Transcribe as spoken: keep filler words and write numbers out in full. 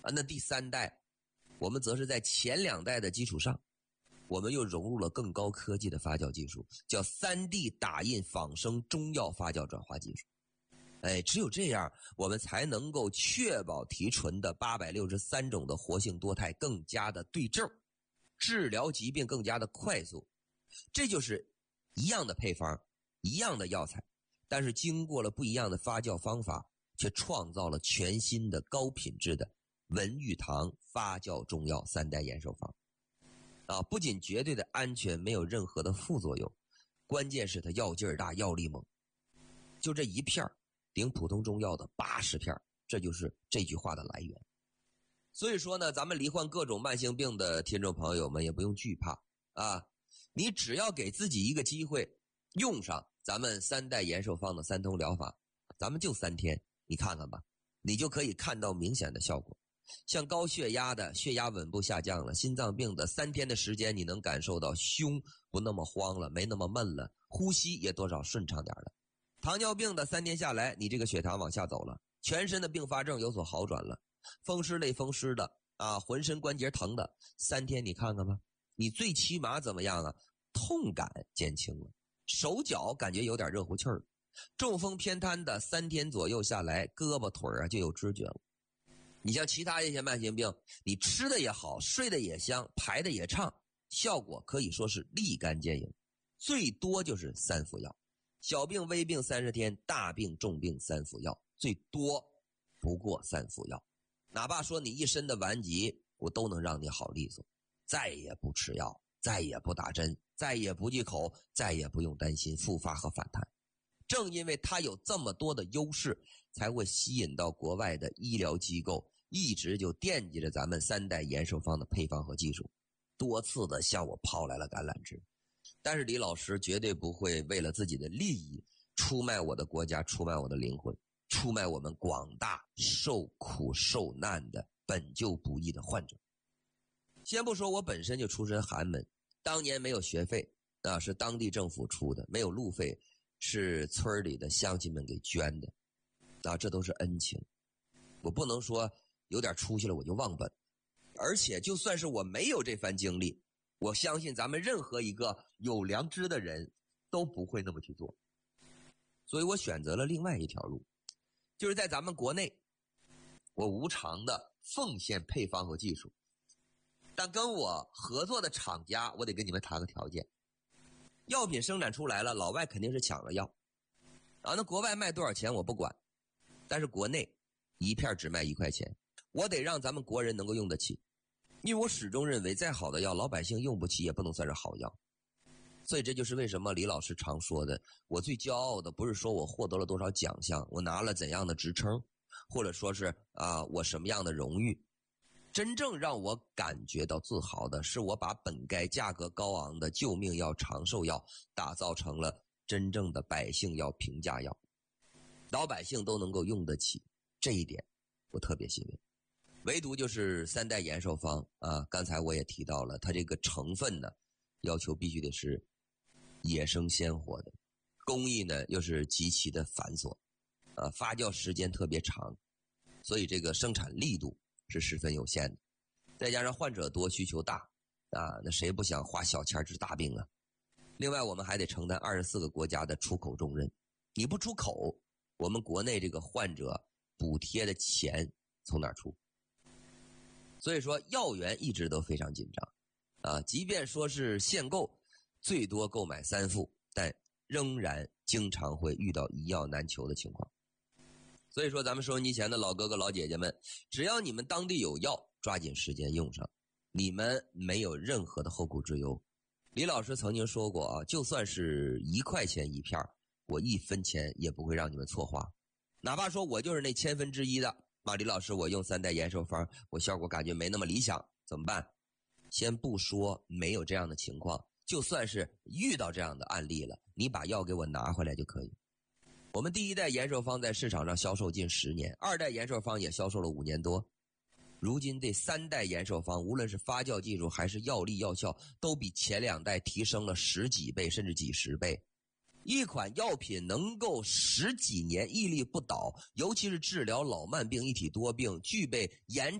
啊，那第三代，我们则是在前两代的基础上，我们又融入了更高科技的发酵技术，叫 三 D 打印仿生中药发酵转化技术。哎，只有这样，我们才能够确保提纯的八百六十三种的活性多肽更加的对症，治疗疾病更加的快速。这就是一样的配方，一样的药材，但是经过了不一样的发酵方法，却创造了全新的高品质的文玉堂发酵中药三代延寿方。啊，不仅绝对的安全，没有任何的副作用，关键是它药劲儿大，药力猛。就这一片顶普通中药的八十片，这就是这句话的来源。所以说呢，咱们罹患各种慢性病的听众朋友们也不用惧怕啊，你只要给自己一个机会，用上咱们三代延寿方的三通疗法，咱们就三天，你看看吧，你就可以看到明显的效果。像高血压的血压稳步下降了，心脏病的三天的时间你能感受到胸不那么慌了，没那么闷了，呼吸也多少顺畅点了。糖尿病的三天下来，你这个血糖往下走了，全身的并发症有所好转了，风湿类风湿的啊，浑身关节疼的，三天你看看吧，你最起码怎么样啊？痛感减轻了，手脚感觉有点热乎气儿，中风偏瘫的三天左右下来，胳膊腿啊就有知觉了。你像其他一些慢性病，你吃的也好，睡的也香，排的也畅，效果可以说是立竿见影，最多就是三副药。小病微病三十天，大病重病三副药，最多不过三副药。哪怕说你一身的顽疾，我都能让你好利索，再也不吃药，再也不打针，再也不忌口，再也不用担心复发和反弹。正因为它有这么多的优势，才会吸引到国外的医疗机构一直就惦记着咱们三代延寿方的配方和技术，多次的向我抛来了橄榄枝。但是李老师绝对不会为了自己的利益出卖我的国家，出卖我的灵魂，出卖我们广大受苦受难的本就不易的患者。先不说我本身就出身寒门，当年没有学费啊，是当地政府出的，没有路费是村里的乡亲们给捐的啊，这都是恩情。我不能说有点出息了我就忘本，而且就算是我没有这番经历，我相信咱们任何一个有良知的人都不会那么去做。所以我选择了另外一条路，就是在咱们国内，我无偿的奉献配方和技术，但跟我合作的厂家，我得跟你们谈个条件。药品生产出来了，老外肯定是抢了药啊，那国外卖多少钱我不管，但是国内一片只卖一块钱，我得让咱们国人能够用得起。因为我始终认为再好的药老百姓用不起也不能算是好药。所以这就是为什么李老师常说的，我最骄傲的不是说我获得了多少奖项，我拿了怎样的职称，或者说是啊我什么样的荣誉，真正让我感觉到自豪的是我把本该价格高昂的救命药长寿药打造成了真正的百姓药平价药，老百姓都能够用得起，这一点我特别欣慰。唯独就是三代延寿方啊，刚才我也提到了，它这个成分呢，要求必须得是野生鲜活的，工艺呢又是极其的繁琐，啊，发酵时间特别长，所以这个生产力度是十分有限的。再加上患者多，需求大，啊，那谁不想花小钱治大病啊？另外，我们还得承担二十四个国家的出口重任，你不出口，我们国内这个患者补贴的钱从哪儿出？所以说药源一直都非常紧张啊，即便说是限购，最多购买三副，但仍然经常会遇到一药难求的情况。所以说咱们收音机前的老哥哥老姐姐们，只要你们当地有药，抓紧时间用上，你们没有任何的后顾之忧。李老师曾经说过啊，就算是一块钱一片，我一分钱也不会让你们错花，哪怕说我就是那千分之一的啊，李老师我用三代延寿方，我效果感觉没那么理想，怎么办？先不说没有这样的情况，就算是遇到这样的案例了，你把药给我拿回来就可以。我们第一代延寿方在市场上销售近十年，二代延寿方也销售了五年多，如今这三代延寿方无论是发酵技术还是药力药效，都比前两代提升了十几倍甚至几十倍。一款药品能够十几年屹立不倒，尤其是治疗老慢病一体多病，具备延